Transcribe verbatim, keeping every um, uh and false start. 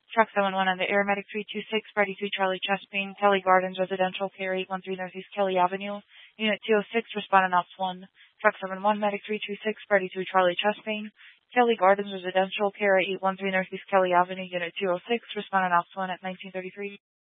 Truck seven one on the air, Medic three two six, Freddy three Charlie chest pain, Kelly Gardens Residential, Care eight one three Northeast Kelly Avenue, Unit two oh six, responding ops one. Truck seven one, Medic three two six, Freddy three Charlie chest pain, Kelly Gardens Residential, Care eight one three Northeast Kelly Avenue, Unit two oh six, responding ops one at nineteen thirty-three.